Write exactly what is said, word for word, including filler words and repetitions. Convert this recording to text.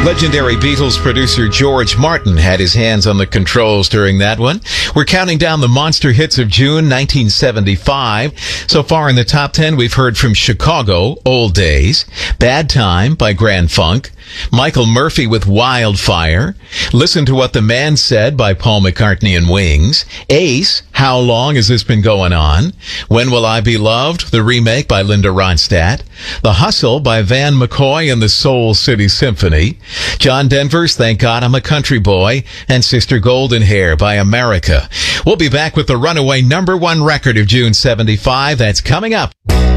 Legendary Beatles producer George Martin had his hands on the controls during that one. We're counting down the monster hits of June nineteen seventy-five. So far in the top ten, we've heard from Chicago, Old Days, Bad Time by Grand Funk, Michael Murphy with Wildfire, Listen to What the Man Said by Paul McCartney and Wings, Ace, How Long Has This Been Going On, When Will I Be Loved, the remake by Linda Ronstadt, The Hustle by Van McCoy and the Soul City Symphony, John Denver's Thank God I'm a Country Boy, and Sister Golden Hair by America. We'll be back with the runaway number one record of June seventy-five. That's coming up.